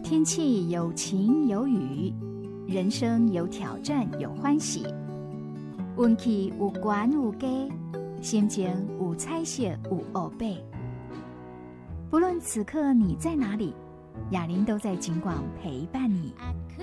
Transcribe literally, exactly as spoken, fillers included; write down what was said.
天气有晴有雨，人生有挑战有欢喜，运气有悬有低，心情有彩色有黑白。不论此刻你在哪里，雅玲都在景广陪伴你。